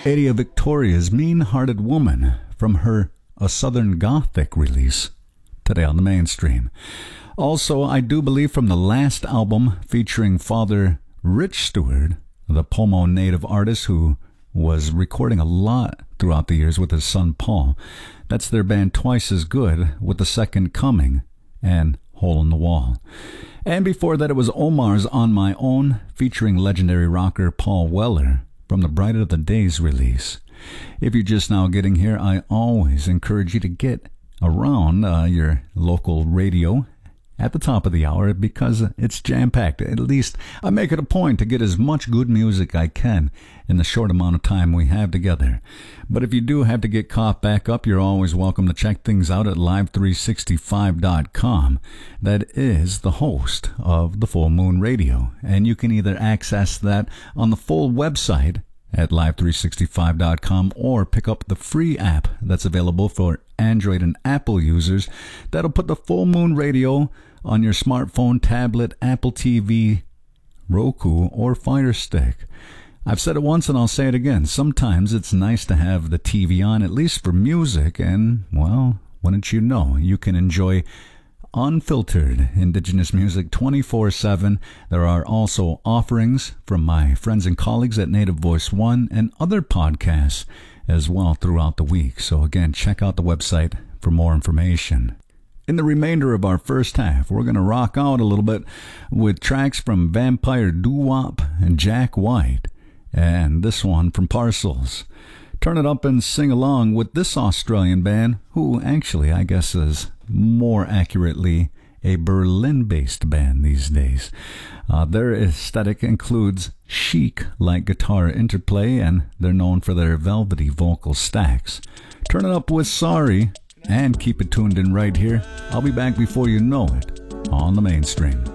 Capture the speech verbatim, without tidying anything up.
Adia Victoria's Mean-Hearted Woman from her A Southern Gothic release today on the mainstream. Also, I do believe from the last album featuring Father Rich Stewart, the Pomo native artist who was recording a lot throughout the years with his son Paul. That's their band Twice as Good with The Second Coming and Hole in the Wall. And before that, it was Omar's On My Own featuring legendary rocker Paul Weller from the Bright of the Days release. If you're just now getting here, I always encourage you to get around uh, your local radio at the top of the hour because it's jam-packed. At least I make it a point to get as much good music I can in the short amount of time we have together. But if you do have to get caught back up, you're always welcome to check things out at live three sixty-five dot com. That is the host of the Full Moon Radio, and you can either access that on the full website at live three sixty-five dot com or pick up the free app that's available for Android and Apple users. That'll put the Full Moon Radio on your smartphone, tablet, Apple T V, Roku, or Fire Stick. I've said it once and I'll say it again. Sometimes it's nice to have the T V on, at least for music, and, well, wouldn't you know, you can enjoy unfiltered indigenous music twenty-four seven. There are also offerings from my friends and colleagues at Native Voice One and other podcasts as well throughout the week. So again, check out the website for more information. In the remainder of our first half, we're going to rock out a little bit with tracks from Vampire Doo-Wop and Jack White, and this one from Parcels. Turn it up and sing along with this Australian band, who actually I guess is more accurately a Berlin-based band these days. Uh, their aesthetic includes chic-like guitar interplay, and they're known for their velvety vocal stacks. Turn it up with Sorry, and keep it tuned in right here. I'll be back before you know it on the mainstream.